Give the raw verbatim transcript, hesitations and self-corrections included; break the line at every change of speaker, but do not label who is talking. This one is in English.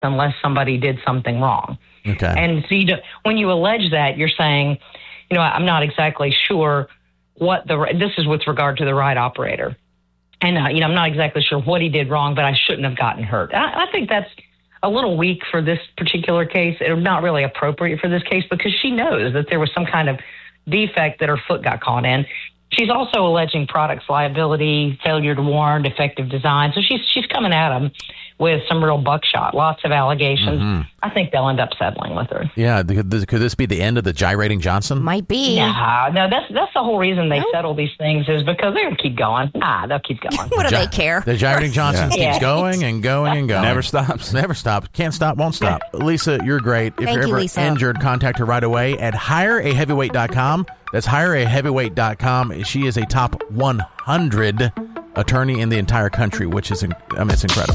unless somebody did something wrong.
Okay.
And so you do, when you allege that, you're saying, you know, I'm not exactly sure what the, this is with regard to the ride operator. And, uh, you know, I'm not exactly sure what he did wrong, but I shouldn't have gotten hurt. I, I think that's a little weak for this particular case. It's not really appropriate for this case because she knows that there was some kind of defect that her foot got caught in. She's also alleging products liability, failure to warn, defective design. So she's she's coming at him with some real buckshot, lots of allegations. Mm-hmm. I think they'll end up settling with her.
Yeah, could this, could this be the end of the gyrating Johnson?
Might be.
Nah, no, that's that's the whole reason they no. settle these things is because they're going to keep going. Nah, they'll keep going.
What do
Gy-
they care?
The gyrating Johnson
yeah.
keeps going and going and going.
Never stops.
Never stops. Can't stop, won't stop. Lisa, you're great. If
Thank
you're
you,
ever
Lisa.
injured, contact her right away at hire a heavyweight dot com. That's hire a heavyweight dot com. She is a top one hundred attorney in the entire country, which is, I mean, it's incredible.